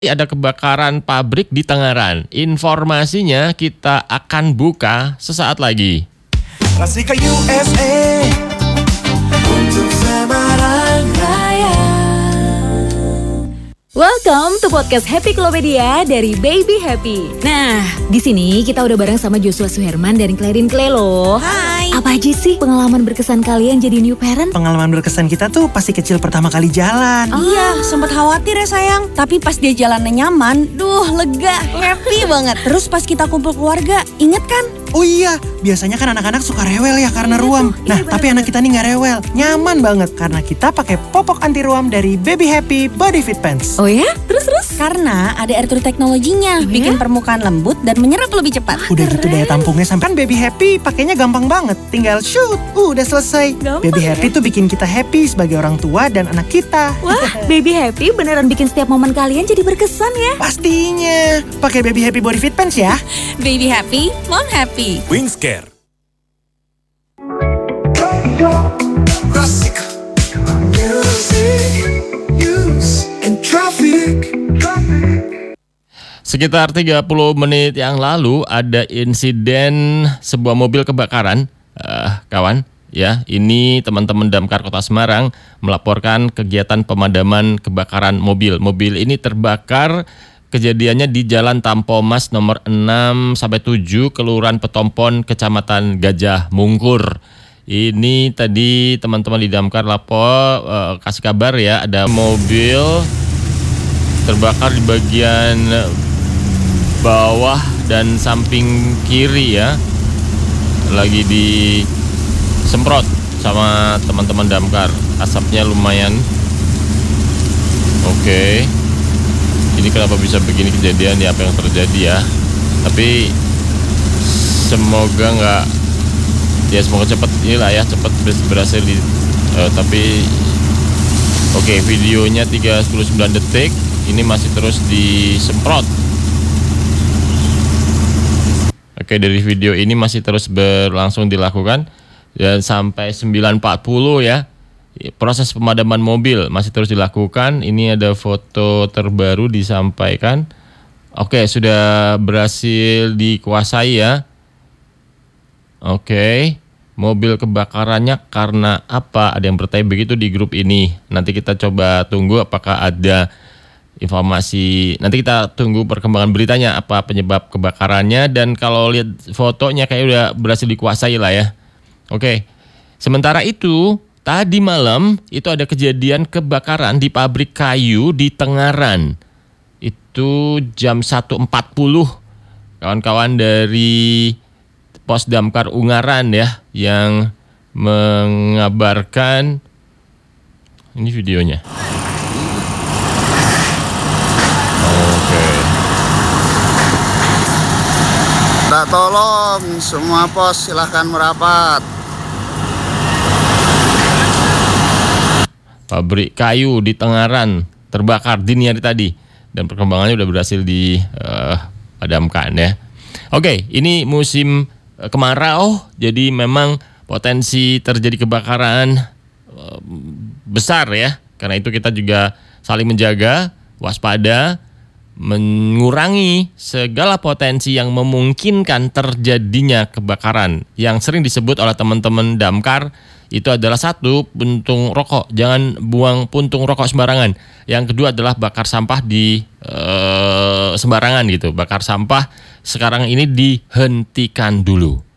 Ada kebakaran pabrik di Tangerang. Informasinya kita akan buka sesaat lagi. Rasika USA untuk Semarang Raya. Welcome to podcast Happy Klopedia dari Baby Happy. Nah, di sini kita udah bareng sama Joshua Suherman dan Clarin Clay loh. Hai. Apa aja sih pengalaman berkesan kalian jadi new parent? Pengalaman berkesan kita tuh pasti kecil pertama kali jalan. Iya, sempat khawatir ya sayang. Tapi pas dia jalannya nyaman, lega, happy banget. Terus pas kita kumpul keluarga, inget kan? Oh iya, biasanya kan anak-anak suka rewel ya karena ruam. Nah, tapi anak kita nih nggak rewel, nyaman banget karena kita pakai popok anti ruam dari Baby Happy Body Fit Pants. Oh ya? Terus? Karena ada air true teknologinya, bikin permukaan lembut dan menyerap lebih cepat. Udah gitu daya tampungnya sampai kan Baby Happy pakainya gampang banget. Tinggal shoot, udah selesai. Gampang Baby ya? Happy tuh bikin kita happy sebagai orang tua dan anak kita. Wah, Baby Happy beneran bikin setiap momen kalian jadi berkesan ya. Pastinya. Pakai Baby Happy Body Fit Pants ya. Baby happy, mom happy. Wingscare. Rasika Music News and Traffic. Sekitar 30 menit yang lalu ada insiden sebuah mobil kebakaran. Kawan, ya, ini teman-teman Damkar Kota Semarang melaporkan kegiatan pemadaman kebakaran mobil. Mobil ini terbakar, kejadiannya di Jalan Tampomas nomor 6-7, Kelurahan Petompon, Kecamatan Gajah Mungkur. Ini tadi teman-teman di Damkar lapor, kasih kabar ya, ada mobil terbakar di bagian bawah dan samping kiri ya, lagi disemprot sama teman-teman Damkar. Asapnya lumayan. Oke. Ini kenapa bisa begini kejadian ya, apa yang terjadi ya? Tapi semoga nggak, ya semoga cepat inilah ya, cepat berhasil tapi oke, videonya 39 detik. Ini masih terus disemprot. Oke, dari video ini masih terus berlangsung dilakukan dan sampai 9.40 ya. Proses pemadaman mobil masih terus dilakukan. Ini ada foto terbaru disampaikan. Oke, sudah berhasil dikuasai ya. Oke, mobil kebakarannya karena apa? Ada yang bertanya begitu di grup ini. Nanti kita coba tunggu apakah ada informasi. Nanti kita tunggu perkembangan beritanya apa penyebab kebakarannya, dan kalau lihat fotonya kayak udah berhasil dikuasai lah ya. Oke. Sementara itu, tadi malam itu ada kejadian kebakaran di pabrik kayu di Tangerang. Itu jam 1.40. Kawan-kawan dari Pos Damkar Ungaran ya yang mengabarkan. Ini videonya. Minta tolong semua pos silahkan merapat. Pabrik kayu di Tangerang terbakar dini hari tadi dan perkembangannya udah berhasil dipadamkan ya. Oke, ini musim kemarau, jadi memang potensi terjadi kebakaran besar ya. Karena itu kita juga saling menjaga, waspada, mengurangi segala potensi yang memungkinkan terjadinya kebakaran. Yang sering disebut oleh teman-teman Damkar itu adalah satu, puntung rokok. Jangan buang puntung rokok sembarangan. Yang kedua adalah bakar sampah di sembarangan gitu. Bakar sampah sekarang ini dihentikan dulu.